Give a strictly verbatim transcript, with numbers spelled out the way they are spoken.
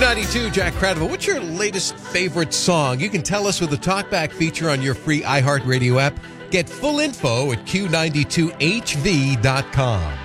ninety-two, Jack Credible. What's your latest favorite song? You can tell us with the Talkback feature on your free iHeartRadio app. Get full info at Q ninety-two H V dot com.